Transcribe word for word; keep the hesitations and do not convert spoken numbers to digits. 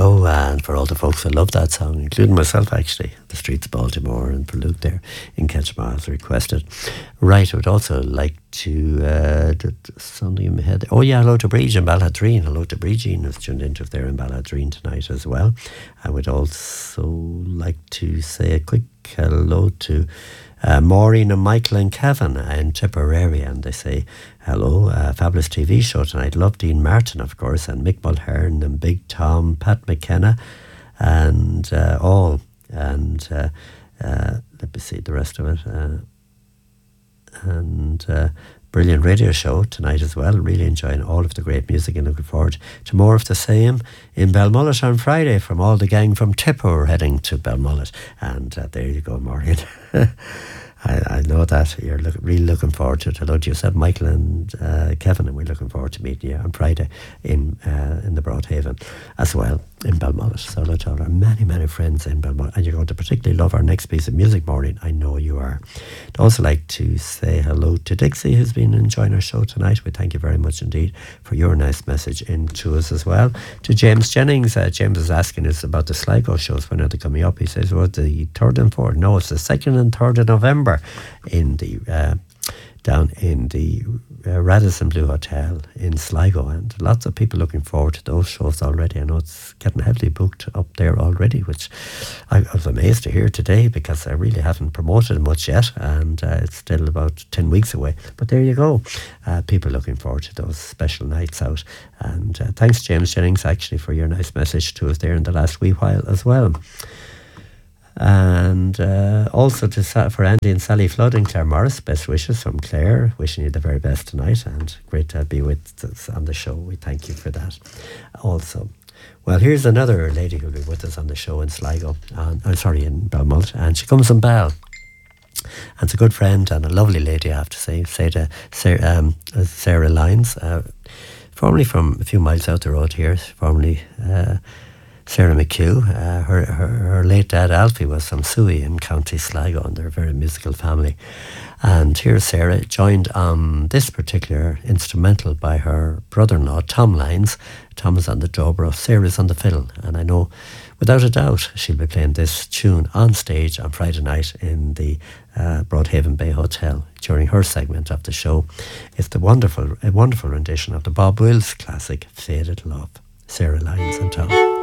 hello, and for all the folks who love that song, including myself actually, The Streets of Baltimore, and for Luke there in Ketchmiles requested. Right, I would also like to, uh, did something in my head. Oh yeah, hello to Breege in Balladreen. Hello to Breege, who's tuned into there in Balladreen tonight as well. I would also like to say a quick hello to Uh, Maureen and Michael and Kevin in Tipperary, and they say hello, uh, fabulous T V show tonight. Love Dean Martin, of course, and Mick Mulhern and Big Tom, Pat McKenna, and uh, all. And uh, uh, let me see the rest of it. Uh, and uh, brilliant radio show tonight as well. Really enjoying all of the great music and looking forward to more of the same in Belmullet on Friday from all the gang from Tipper heading to Belmullet. And uh, there you go, Maureen. I, I know that you're look, really looking forward to it. Hello to yourself, Michael and uh, Kevin, and we're looking forward to meeting you on Friday in uh, in the Broadhaven as well in Belmullet. So hello to our many, many friends in Belmullet, and you're going to particularly love our next piece of music, Maureen. I know you are. I'd also like to say hello to Dixie, who's been enjoying our show tonight. We thank you very much indeed for your nice message in to us as well. To James Jennings, uh, James is asking us about the Sligo shows. When are they coming up? He says, well, the third and fourth. No, it's the second and third of November in the uh, down in the uh, Radisson Blue Hotel in Sligo, and lots of people looking forward to those shows already. I know it's getting heavily booked up there already, which I, I was amazed to hear today, because I really haven't promoted much yet, and uh, it's still about ten weeks away. But there you go, uh, people looking forward to those special nights out. And uh, thanks, James Jennings, actually, for your nice message to us there in the last wee while as well. And uh, also to for Andy and Sally Flood and Claire Morris, best wishes from Claire, wishing you the very best tonight, and great to be with us on the show. We thank you for that also. Well, here's another lady who'll be with us on the show in Sligo, and, I'm sorry, in Belmullet, and she comes from Bell. And it's a good friend and a lovely lady, I have to say, say to Sarah, um, Sarah Lyons, uh, formerly from a few miles out the road here, formerly uh, Sarah McHugh. Uh, her, her her late dad Alfie was from Suey in County Sligo, and they're a very musical family. And here's Sarah, joined on this particular instrumental by her brother-in-law Tom Lyons. Tom is on the dobro, Sarah's on the fiddle, and I know without a doubt she'll be playing this tune on stage on Friday night in the uh, Broadhaven Bay Hotel during her segment of the show. It's the wonderful, a wonderful rendition of the Bob Wills classic Faded Love. Sarah Lyons and Tom.